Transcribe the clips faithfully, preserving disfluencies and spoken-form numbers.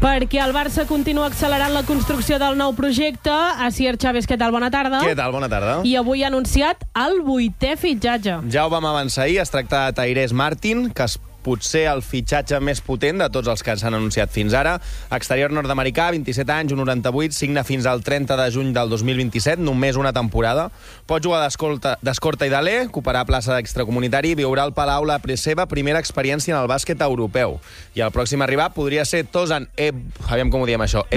Perquè el Barça continua accelerant la construcció del nou projecte. Asier Chávez, què tal? Bona tarda. Què tal? Bona tarda. I avui ha anunciat el vuitè fitxatge. Ja ho vam avançar ahir, es tracta de Tyrese Martin, que es potser el fitxatge més potent de tots els que s'han anunciat fins ara. Exterior nord-americà, vint-i-set anys, un noranta-vuit, signa fins al trenta de juny del dos mil vint-i-set, només una temporada. Pot jugar d'escorta i d'aler, ocuparà plaça d'extracomunitari i viurà al Palau la seva primera experiència en el bàsquet europeu. I el pròxim a arribar podria ser Tozan Eb... Aviam com ho diem això.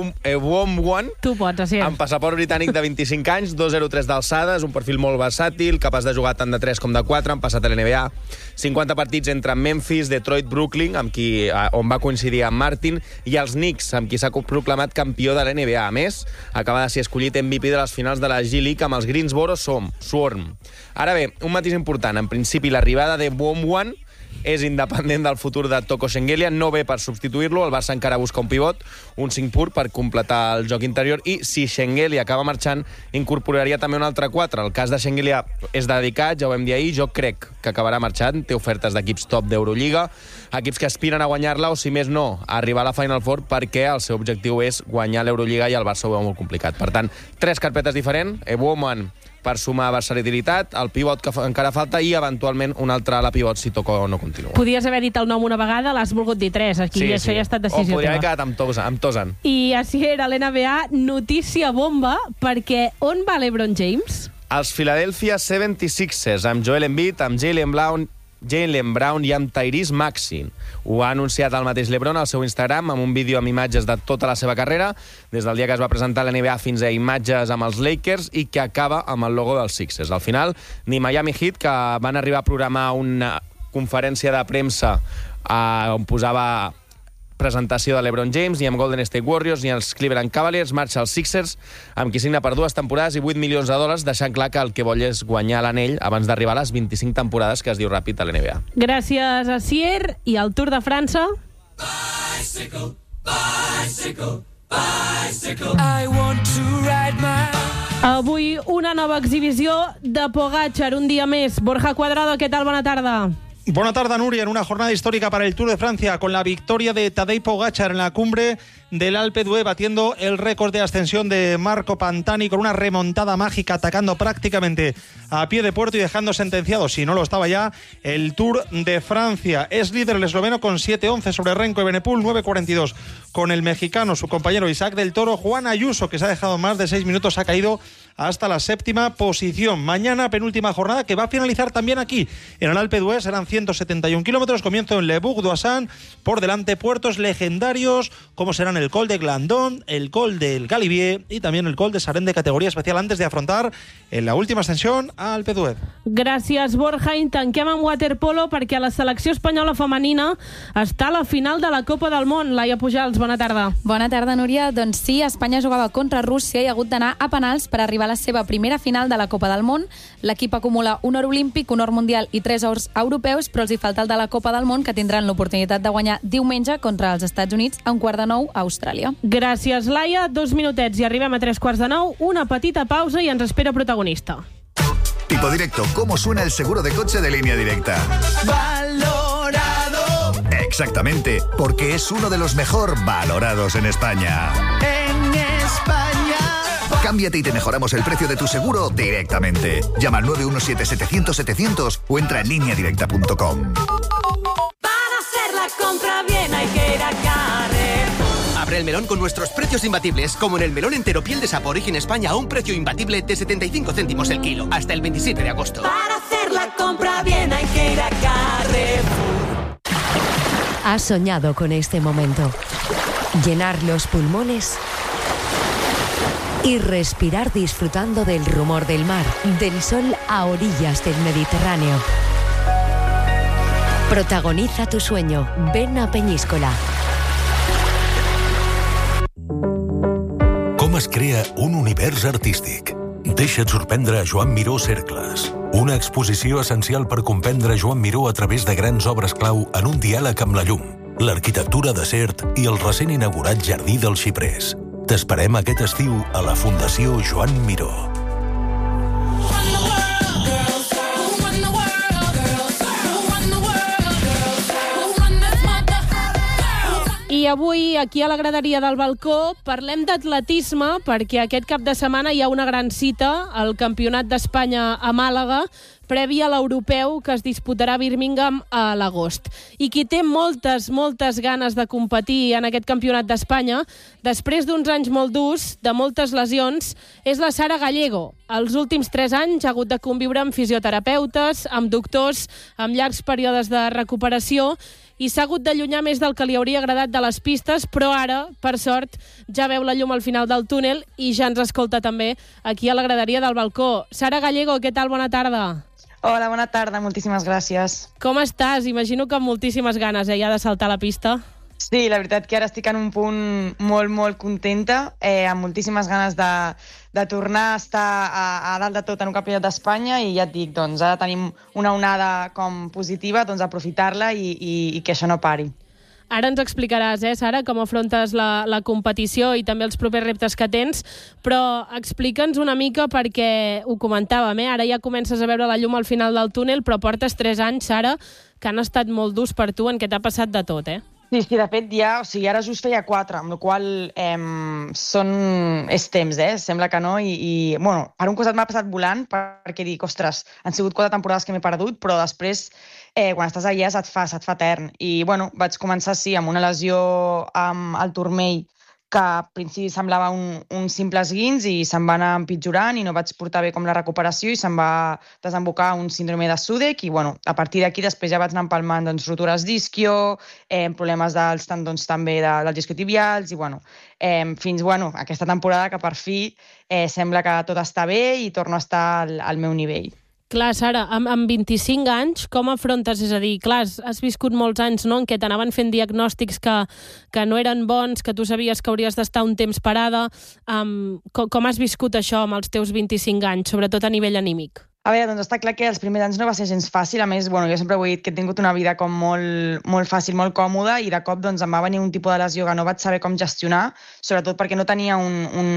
Ewomwan. Tu pots, Asier. Amb passaport britànic de vint-i-cinc anys, dos coma zero tres d'alçada, és un perfil molt versàtil, capaç de jugar tant de tres com de quatre, han passat a l'N B A. cinquanta partits entre Memphis, Detroit, Brooklyn, amb qui, on va coincidir amb Martin, i els Knicks, amb qui s'ha proclamat campió de l'N B A. A més, acaba de ser escollit M V P de les finals de la G League amb els Greensboro Swarm. Ara bé, un matís important. En principi, l'arribada de Ewomwan és independent del futur de Toko Shengelia, no ve per substituir-lo, el Barça encara busca un pivot, un cinc pur per completar el joc interior, i si Shengelia acaba marxant, incorporaria també un altre quatre. El cas de Shengelia és dedicat, ja ho vam dir ahir, jo crec que acabarà marxant, té ofertes d'equips top d'Eurolliga, equips que aspiren a guanyar-la, o si més no, a arribar a la Final Four, perquè el seu objectiu és guanyar l'Eurolliga i el Barça ho veu molt complicat. Per tant, tres carpetes diferents, Ewomwan per sumar versatilitat, el pivot que encara falta i, eventualment, un altre a la pivot si Toko no continua. Podies haver dit el nom una vegada, l'has volgut dir tres. Aquí sí, això sí. ja ha estat decisió teva. O podria haver teva. quedat amb Tozan. Amb Tozan. I així era l'N B A, notícia bomba, perquè on va l'Ebron James? Els Philadelphia setanta-sixers, amb Joel Embiid, amb Jaylen Brown, Jaylen Brown i amb Tyrese Maxey. Ho ha anunciat el mateix LeBron al seu Instagram amb un vídeo amb imatges de tota la seva carrera, des del dia que es va presentar a l'N B A fins a imatges amb els Lakers i que acaba amb el logo dels Sixers. Al final, ni Miami Heat, que van arribar a programar una conferència de premsa eh, on posava presentació de l'Ebron James, ni amb Golden State Warriors, ni els Cleveland Cavaliers, marxa als Sixers, amb qui signa per dues temporades i vuit milions de dòlars, deixant clar que el que vol és guanyar l'anell abans d'arribar a les vint-i-cinc temporades que es diu ràpid a l'N B A. Gràcies, Asier. I el Tour de França? Bicycle, bicycle, bicycle. I want to ride my... Avui una nova exhibició de Pogačar, un dia més. Borja Cuadrado, què tal? Bona tarda. Buena tarde, Nuria, en una jornada histórica para el Tour de Francia, con la victoria de Tadej Pogačar en la cumbre del Alpe d'Huez, batiendo el récord de ascensión de Marco Pantani con una remontada mágica, atacando prácticamente a pie de puerto y dejando sentenciado, si no lo estaba ya, el Tour de Francia. Es líder el esloveno con siete once sobre Renko y Benepul, nueve cuarenta y dos con el mexicano, su compañero Isaac del Toro. Juan Ayuso, que se ha dejado más de seis minutos, ha caído hasta la séptima posición. Mañana, penúltima jornada, que va a finalizar también aquí, en el Alpe d'Huez. Serán ciento setenta y un kilómetros, comienzo en Le Bouc-d'Oisans, por delante puertos legendarios, como serán el Col de Glandon, el Col del Galibier y también el Col de Sarén de categoría especial, antes de afrontar en la última ascensión a Alpe d'Huez. Gràcies, Borja. I tanquem amb waterpolo perquè la selecció espanyola femenina està a la final de la Copa del Món. Laia Pujals, bona tarda. Bona tarda, Núria. Doncs sí, Espanya jugava contra Rússia i ha hagut d'anar a penals per arribar a la seva primera final de la Copa del Món. L'equip acumula un or olímpic, un or mundial i tres ors europeus, però els hi falta el de la Copa del Món, que tindran l'oportunitat de guanyar diumenge contra els Estats Units a un quart de nou a Austràlia. Gràcies, Laia. Dos minutets i arribem a tres quarts de nou. Una petita pausa i ens espera protagonista. Tipo Directo, ¿cómo suena el seguro de coche de Línea Directa? Valorado. Exactamente, porque es uno de los mejor valorados en España. En España. Cámbiate y te mejoramos el precio de tu seguro directamente. Llama al nueve uno siete setecientos setecientos o entra en línea directa punto com. Para hacer la compra bien hay que ir a Carrefour. Abre el melón con nuestros precios imbatibles, como en el melón entero piel de sapo Origen España a un precio imbatible de setenta y cinco céntimos el kilo, hasta el veintisiete de agosto. Para hacer la compra bien hay que ir a Carrefour. Has soñado con este momento. Llenar los pulmones y respirar disfrutando del rumor del mar, del sol a orillas del Mediterráneo. Protagoniza tu sueño. Ven a Peñíscola. Com es crea un univers artístic? Deixa't sorprendre a Joan Miró Cercles. Una exposició essencial per comprendre Joan Miró a través de grans obres clau en un diàleg amb la llum, l'arquitectura de Sert i el recent inaugurat Jardí dels Xiprers. T'esperem aquest estiu a la Fundació Joan Miró. I I avui, aquí a la graderia del balcó, parlem d'atletisme, perquè aquest cap de setmana hi ha una gran cita, el Campionat d'Espanya a Màlaga, previ a l'europeu que es disputarà a Birmingham a l'agost. I qui té moltes, moltes ganes de competir en aquest Campionat d'Espanya, després d'uns anys molt durs, de moltes lesions, és la Sara Gallego. Els últims tres anys ha hagut de conviure amb fisioterapeutes, amb doctors, amb llargs períodes de recuperació, i s'ha hagut d'allunyar més del que li hauria agradat de les pistes, però ara, per sort, ja veu la llum al final del túnel i ja ens escolta també aquí a la graderia del balcó. Sara Gallego, què tal? Bona tarda. Hola, bona tarda, moltíssimes gràcies. Com estàs? Imagino que amb moltíssimes ganes, eh, ja de saltar a la pista. Sí, la veritat que ara estic en un punt molt, molt contenta, eh, amb moltíssimes ganes de, de tornar a estar a, a dalt de tot en un campionat d'Espanya i ja et dic, doncs ara tenim una onada com positiva, doncs aprofitar-la i, i, i que això no pari. Ara ens explicaràs, eh, Sara, com afrontes la, la competició i també els propers reptes que tens, però explica'ns una mica perquè ho comentàvem, eh? Ara ja comences a veure la llum al final del túnel, però portes tres anys, Sara, que han estat molt durs per tu, en què t'ha passat de tot, eh? Sí, sí, de fet, ja, o sigui, ara just feia quatre, amb la qual cosa eh, són... és temps, eh? Sembla que no, i, i bueno, per un costat m'ha passat volant, perquè dic, ostres, han sigut quatre temporades que m'he perdut, però després, eh, quan estàs allà, se't fa, se't fa etern. I, bueno, vaig començar, sí, amb una lesió amb el turmell, que al principi semblava un, un simple esguins i se'n va anar empitjorant i no vaig portar bé com la recuperació i se'n va desembocar un síndrome de Sudeck i, bueno, a partir d'aquí després ja vaig anar empalmant doncs, rotures d'isquio, eh, problemes dels tendons també de, dels isquiotibials i, bueno, eh, fins, bueno, aquesta temporada que per fi eh, sembla que tot està bé i torno a estar al, al meu nivell. Clar, Sara, amb, amb vint-i-cinc anys, com afrontes? És a dir, clar, has viscut molts anys, no?, en què t'anaven fent diagnòstics que, que no eren bons, que tu sabies que hauries d'estar un temps parada. Um, com, com has viscut això amb els teus vint-i-cinc anys, sobretot a nivell anímic? A veure, doncs està clar que els primers anys no va ser gens fàcil. A més, bueno, jo sempre ho he dit que he tingut una vida com molt, molt fàcil, molt còmoda, i de cop doncs, em va venir un tipus de lesió que no vaig saber com gestionar, sobretot perquè no tenia un... un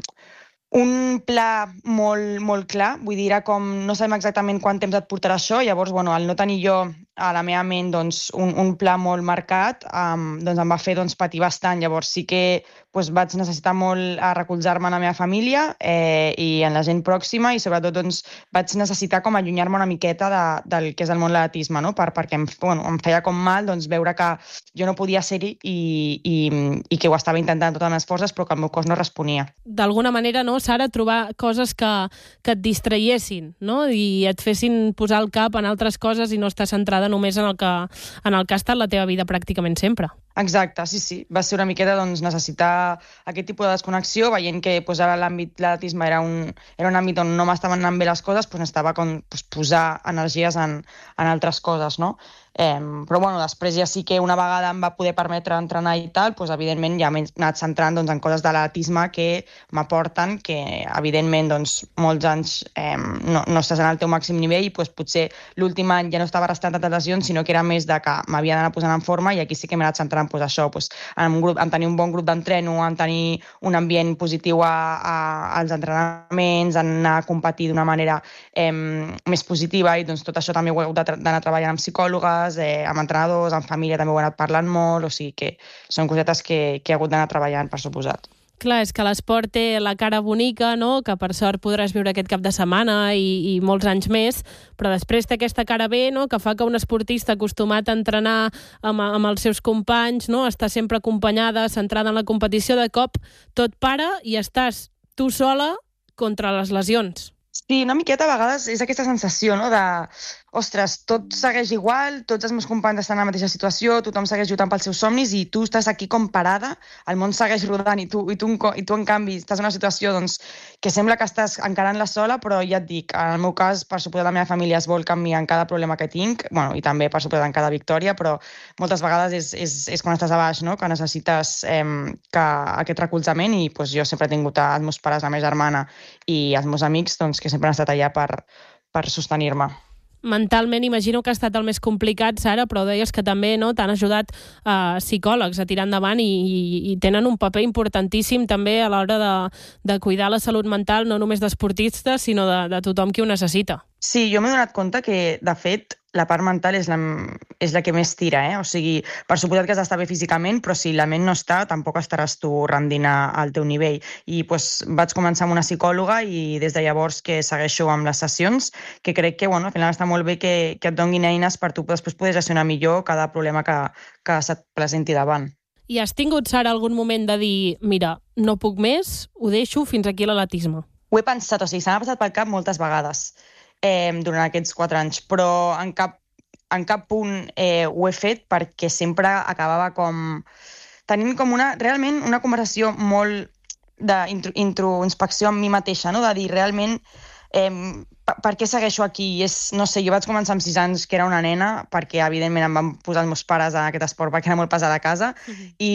un pla molt, molt clar, vull dir, era com no sabem exactament quant temps et portarà això, llavors, bueno, al no tenir jo a la meva ment doncs, un, un pla molt marcat, um, doncs em va fer doncs, patir bastant. Llavors sí que doncs, vaig necessitar molt a recolzar-me en la meva família eh, i en la gent pròxima i sobretot doncs, vaig necessitar com allunyar-me una miqueta de, del que és el món de l'atletisme, no? per, perquè em, bueno, em feia com mal doncs, veure que jo no podia ser-hi i, i, i que ho estava intentant amb totes les meves forces però que el meu cos no responia. D'alguna manera, no, Sara, trobar coses que, que et distraiessin, no? I et fessin posar el cap en altres coses i no estar centrada només en el que, en el que ha estat la teva vida pràcticament sempre. Exacte, sí, sí. Va ser una miqueta doncs, necessitar aquest tipus de desconnexió, veient que pues, ara l'àmbit de l'atletisme era, un, era un àmbit on no m'estaven anant bé les coses, pues, necessitava com, pues, posar energies en, en altres coses, no? Eh, però bueno, després ja sí que una vegada em va poder permetre entrenar i tal, doncs, evidentment ja m'he anat centrant doncs, en coses de l'atletisme que m'aporten, que evidentment doncs, molts anys eh, no, no estàs en el teu màxim nivell i doncs, potser l'últim any ja no estava restant tantes lesions, sinó que era més de que m'havia d'anar posant en forma i aquí sí que m'he anat centrant doncs, això, doncs, en, un grup, en tenir un bon grup d'entreno, en tenir un ambient positiu a, a, als entrenaments, en anar a competir d'una manera eh, més positiva i doncs, tot això també ho he hagut d'anar treballant amb psicòlogues, Eh, amb entrenadors, amb família també ho he anat parlant molt, o sigui que són cosetes que, que he hagut d'anar treballant, per suposat. Clar, és que l'esport té la cara bonica, no?, que per sort podràs viure aquest cap de setmana i, i molts anys més, però després té aquesta cara B, no?, que fa que un esportista acostumat a entrenar amb, amb els seus companys, no?, està sempre acompanyada, centrada en la competició, de cop tot para i estàs tu sola contra les lesions. Sí, una miqueta a vegades és aquesta sensació, no?, de ostres, tot segueix igual, tots els meus companys estan en la mateixa situació, tothom segueix lluitant pels seus somnis i tu estàs aquí com parada, el món segueix rodant i tu, i tu, i tu en canvi, estàs en una situació doncs, que sembla que estàs encarant-la sola, però ja et dic, en el meu cas, per suposar, la meva família es vol canviar en cada problema que tinc, bueno, i també, per suposar, en cada victòria, però moltes vegades és, és, és quan estàs a baix, no?, que necessites eh, que aquest recolzament i pues, jo sempre he tingut els meus pares, la meva germana i els meus amics doncs, que sempre han estat allà per, per sostenir-me. Mentalment imagino que ha estat el més complicat, Sara, però deies que també no, t'han ajudat eh, psicòlegs a tirar endavant i, i, i tenen un paper importantíssim també a l'hora de, de cuidar la salut mental, no només d'esportistes, sinó de, de tothom qui ho necessita. Sí, jo m'he donat compte que, de fet, la part mental és la, és la que més tira, eh? O sigui, per suposat que has d'estar bé físicament, però si la ment no està, tampoc estaràs tu rendint al teu nivell. I doncs, vaig començar amb una psicòloga i des de llavors que segueixo amb les sessions, que crec que, bueno, al final està molt bé que, que et donin eines per tu després poder gestionar millor cada problema que, que se't presenti davant. I has tingut, Sara, algun moment de dir, mira, no puc més, ho deixo, fins aquí l'atletisme? Ho he pensat, o sigui, se m'ha passat pel cap moltes vegades eh, durant aquests quatre anys, però en cap, en cap punt eh, ho he fet perquè sempre acabava com tenint com una, realment una conversació molt d'introspecció amb mi mateixa, no? De dir realment eh, per, per què segueixo aquí. És, no sé, jo vaig començar amb sis anys, que era una nena, perquè evidentment em van posar els meus pares a aquest esport perquè era molt pesat a casa, uh-huh. i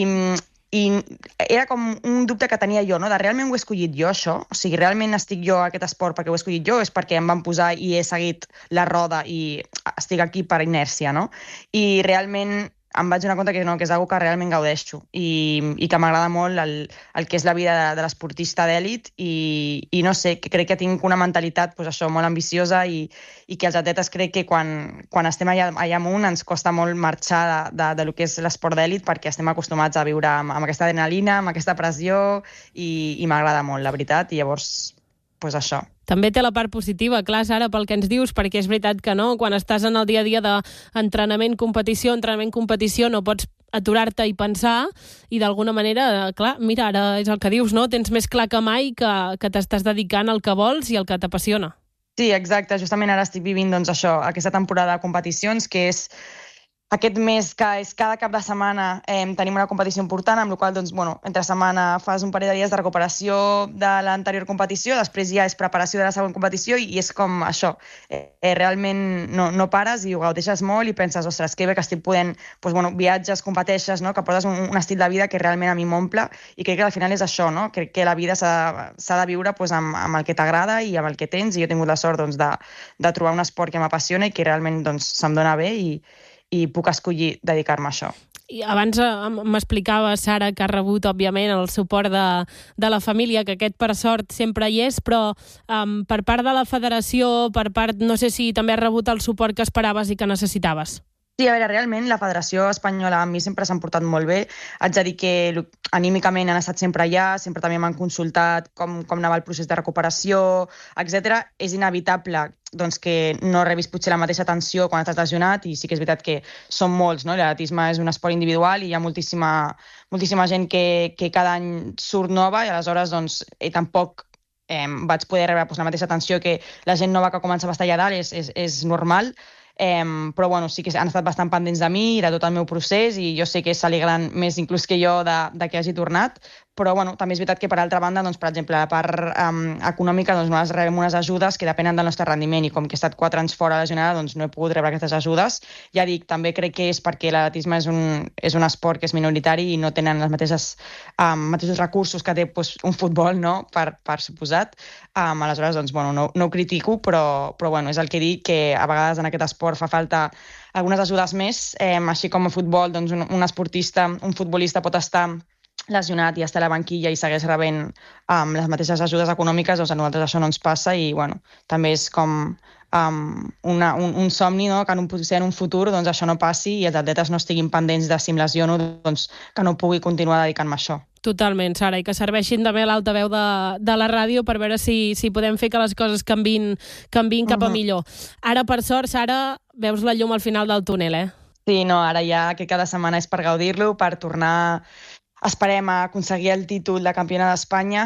I era com un dubte que tenia jo, no? De realment ho he escollit jo, això? O sigui, realment estic jo a aquest esport perquè ho he escollit jo, és perquè em van posar i he seguit la roda i estic aquí per inèrcia, no? I realment em vaig donar compte que no, que és una cosa que realment gaudeixo i, i que m'agrada molt el, el que és la vida de, de l'esportista d'èlit i, i no sé, que crec que tinc una mentalitat pues, això, molt ambiciosa i, i que els atletes crec que quan, quan estem allà, allà amunt ens costa molt marxar de, de, de lo que és l'esport d'èlit perquè estem acostumats a viure amb, amb aquesta adrenalina, amb aquesta pressió i, i m'agrada molt, la veritat, i llavors, pues això. També té la part positiva, clar, Sara, pel que ens dius, perquè és veritat que no, quan estàs en el dia a dia d'entrenament, competició, entrenament, competició, no pots aturar-te i pensar, i d'alguna manera, clar, mira, ara és el que dius, no? Tens més clar que mai que, que t'estàs dedicant al que vols i al que t'apassiona. Sí, exacte, justament ara estic vivint doncs, això, aquesta temporada de competicions, que és aquest mes que és cada cap de setmana eh, tenim una competició important, amb la qual doncs, bueno, entre setmana fas un parell de dies de recuperació de l'anterior competició, després ja és preparació de la següent competició i, i és com això, eh, realment no, no pares i ho gaudeixes molt i penses, ostres, que bé que estic podent, doncs, bueno, viatges, competeixes, no? Que portes un, un estil de vida que realment a mi m'omple i crec que al final és això, no? Crec que la vida s'ha de viure doncs, amb, amb el que t'agrada i amb el que tens i jo he tingut la sort doncs, de, de trobar un esport que m'apassiona i que realment doncs, se'm dona bé i i puc escollir dedicar-me a això. I abans m'explicava, Sara, que ha rebut, òbviament, el suport de, de la família, que aquest, per sort, sempre hi és, però um, per part de la federació, per part, no sé si també has rebut el suport que esperaves i que necessitaves. Sí, a veure, realment la Federació Espanyola a mi sempre s'han portat molt bé. Haig de dir que anímicament han estat sempre allà, sempre també m'han consultat com, com anava el procés de recuperació, etcètera. És inevitable doncs, que no rebis potser la mateixa atenció quan estàs lesionat i sí que és veritat que són molts, no? L'atletisme és un esport individual i hi ha moltíssima, moltíssima gent que, que cada any surt nova i aleshores doncs, eh, tampoc eh, vaig poder rebre doncs, la mateixa atenció que la gent nova que comença a estar allà dalt, és, és, és normal. Eh, però bueno, sí que han estat bastant pendents de mi i de tot el meu procés i jo sé que s'alegren més inclús que jo de, de que hagi tornat, però bueno, també és veritat que per altra banda, doncs, per exemple, la part um, econòmica, doncs, nosaltres rebem unes ajudes que depenen del nostre rendiment i com que he estat quatre anys fora lesionada, doncs no he pogut rebre aquestes ajudes. Ja dic, també crec que és perquè l'atletisme és, un, és un esport que és minoritari i no tenen els mateixos, um, mateixos recursos que té doncs, un futbol, no? per, per suposat. Um, aleshores, doncs, bueno, no, no ho critico, però, però bueno, és el que dic, que a vegades en aquest esport fa falta algunes ajudes més, eh, així com a futbol, doncs, un, un esportista, un futbolista pot estar lesionat i està a la banquilla i segueix rebent um, les mateixes ajudes econòmiques, doncs a nosaltres això no ens passa i bueno, també és com um, una, un, un somni, no? Que en un, potser en un futur doncs, això no passi i els atletes no estiguin pendents de si em lesiono, doncs, que no pugui continuar dedicant-me a això. Totalment, Sara, i que serveixin també l'altaveu de, de la ràdio per veure si, si podem fer que les coses canvin, canvin cap a millor. Ara, per sort, Sara, veus la llum al final del túnel, eh? Sí, no, ara ja que cada setmana és per gaudir-lo, per tornar... Esperem a aconseguir el títol de campiona d'Espanya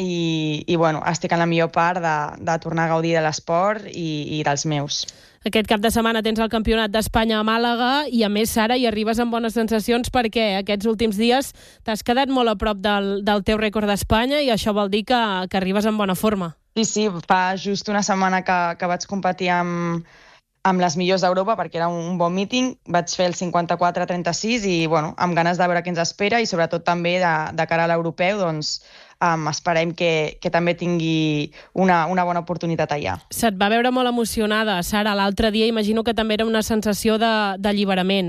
i, i bueno, estic en la millor part de, de tornar a gaudir de l'esport i, i dels meus. Aquest cap de setmana tens el Campionat d'Espanya a Màlaga i, a més, Sara, hi arribes amb bones sensacions perquè aquests últims dies t'has quedat molt a prop del, del teu rècord d'Espanya i això vol dir que, que arribes en bona forma. Sí, sí, fa just una setmana que, que vaig competir amb... amb les millors d'Europa, perquè era un bon míting, vaig fer el cinquanta-quatre trenta-sis i, bueno, amb ganes de veure què ens espera i, sobretot, també de, de cara a l'europeu, doncs, um, esperem que, que també tingui una, una bona oportunitat allà. Se't va veure molt emocionada, Sara, l'altre dia. Imagino que també era una sensació d'alliberament, no?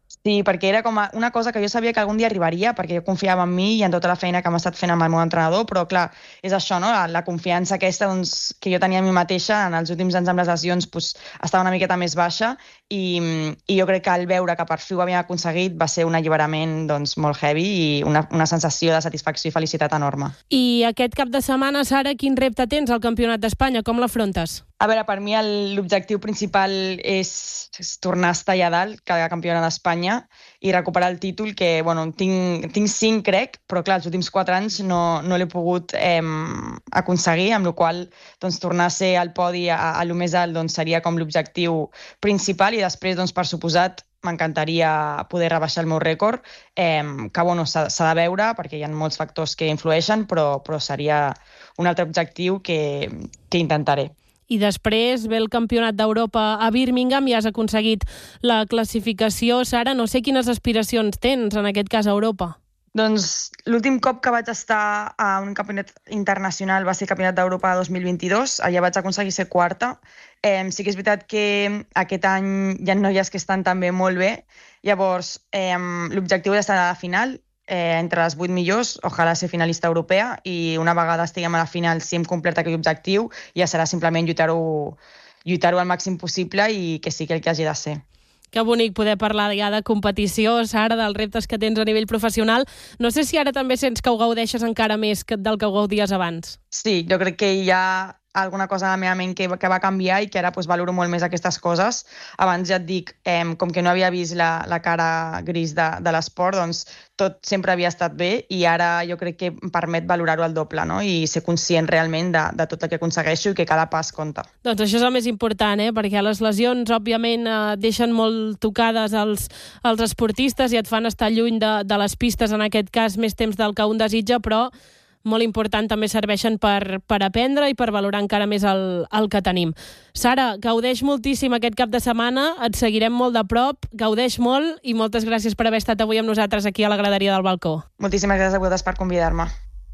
Sí, perquè era com una cosa que jo sabia que algun dia arribaria, perquè jo confiava en mi i en tota la feina que m'ha estat fent amb el meu entrenador, però clar, és això, no? La, la confiança aquesta doncs, que jo tenia en mi mateixa en els últims anys amb les lesions doncs, estava una miqueta més baixa i, i jo crec que al veure que per fi ho havíem aconseguit va ser un alliberament doncs, molt heavy i una, una sensació de satisfacció i felicitat enorme. I aquest cap de setmana, Sara, quin repte tens al Campionat d'Espanya? Com l'afrontes? A veure, per mi l'objectiu principal és, és tornar a estar allà dalt, cada campiona d'Espanya, i recuperar el títol, que bueno, tinc, tinc cinc, crec, però clar, els últims quatre anys no, no l'he pogut eh, aconseguir, amb la qual cosa doncs, tornar a ser al podi a, a lo més alt doncs, seria com l'objectiu principal, i després, doncs, per suposat, m'encantaria poder rebaixar el meu rècord, eh, que bueno, s'ha de veure, perquè hi ha molts factors que influeixen, però, però seria un altre objectiu que, que intentaré. I després ve el Campionat d'Europa a Birmingham i has aconseguit la classificació. Sara, no sé quines aspiracions tens, en aquest cas, a Europa. Doncs l'últim cop que vaig estar a un campionat internacional va ser el Campionat d'Europa dos mil vint-i-dos. Allà vaig aconseguir ser quarta. Eh, sí que és veritat que aquest any hi ha noies que estan també molt bé. Llavors, eh, l'objectiu és estar a la final, Eh, entre les vuit millors, ojalà ser finalista europea, i una vegada estiguem a la final, si hem complert aquell objectiu, ja serà simplement lluitar-ho lluitar-ho al màxim possible i que sigui el que hagi de ser. Que bonic poder parlar ja de competició, Sara, dels reptes que tens a nivell professional. No sé si ara també sents que ho gaudeixes encara més que del que ho gaudies abans. Sí, jo crec que hi ha alguna cosa a la meva ment que, que va canviar i que ara pues, valoro molt més aquestes coses. Abans ja et dic, eh, com que no havia vist la, la cara gris de, de l'esport, doncs tot sempre havia estat bé i ara jo crec que em permet valorar-ho al doble, no? I ser conscient realment de, de tot el que aconsegueixo i que cada pas compta. Doncs això és el més important, eh? Perquè les lesions, òbviament, eh, deixen molt tocades els, els esportistes i et fan estar lluny de, de les pistes, en aquest cas, més temps del que un desitja, però molt important, també serveixen per, per aprendre i per valorar encara més el, el que tenim. Sara, gaudeix moltíssim aquest cap de setmana, et seguirem molt de prop, gaudeix molt i moltes gràcies per haver estat avui amb nosaltres aquí a la graderia del balcó. Moltíssimes gràcies a vosaltres per convidar-me.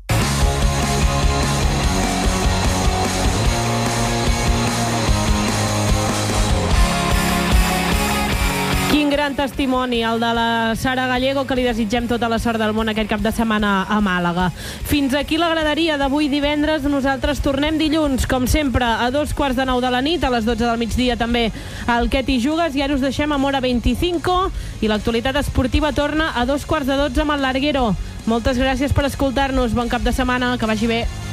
Quin gran testimoni, el de la Sara Gallego, que li desitgem tota la sort del món aquest cap de setmana a Màlaga. Fins aquí la graderia d'avui divendres. Nosaltres tornem dilluns, com sempre, a dos quarts de nou de la nit, a les dotze del migdia també al Què t'hi jugues, i ara us deixem amb Hora vint-i-cinco i l'actualitat esportiva torna a dos quarts de dotze amb el Larguero. Moltes gràcies per escoltar-nos, bon cap de setmana, que vagi bé.